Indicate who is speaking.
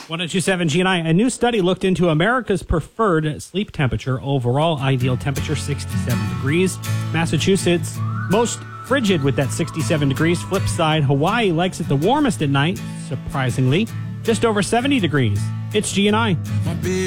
Speaker 1: 1027 GNI. A new study looked into America's preferred sleep temperature. Overall, ideal temperature 67 degrees. Massachusetts, most frigid with that 67 degrees. Flip side, Hawaii likes it the warmest at night, surprisingly. Just over 70 degrees. It's GNI.